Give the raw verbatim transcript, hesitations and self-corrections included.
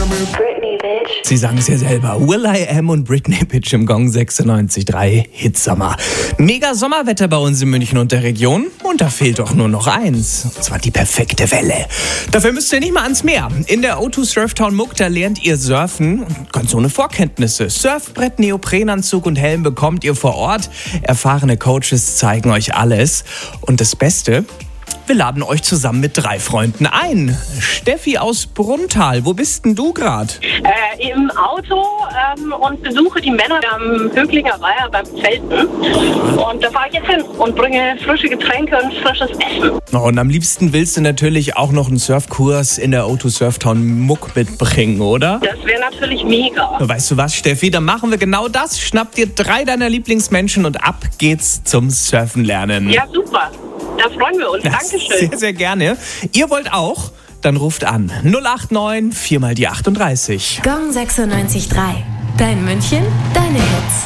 Britney, bitch. Sie sagen es ja selber. Will I Am und Britney Bitch im Gong sechsundneunzig Komma drei Hitsommer. Mega Sommerwetter bei uns in München und der Region. Und da fehlt doch nur noch eins. Und zwar die perfekte Welle. Dafür müsst ihr nicht mal ans Meer. In der O zwei Surftown Muck, da lernt ihr surfen. Ganz ohne Vorkenntnisse. Surfbrett, Neoprenanzug und Helm bekommt ihr vor Ort. Erfahrene Coaches zeigen euch alles. Und das Beste: wir laden euch zusammen mit drei Freunden ein. Steffi aus Brunntal, wo bist denn du gerade? Äh, Im Auto ähm, und besuche die Männer am Höglinger Weiher beim Zelten. Und da fahre ich jetzt hin und bringe frische Getränke und frisches Essen. Oh, und am liebsten willst du natürlich auch noch einen Surfkurs in der O zwei Surftown Muck mitbringen, oder? Das wäre natürlich mega. Weißt du was, Steffi? Dann machen wir genau das. Schnapp dir drei deiner Lieblingsmenschen und ab geht's zum Surfen lernen. Ja, super. Da freuen wir uns. Das Dankeschön. Sehr, sehr gerne. Ihr wollt auch? Dann ruft an. null acht neun vier mal die achtunddreißig. Gong sechsundneunzig Komma drei. Dein München, deine Hits.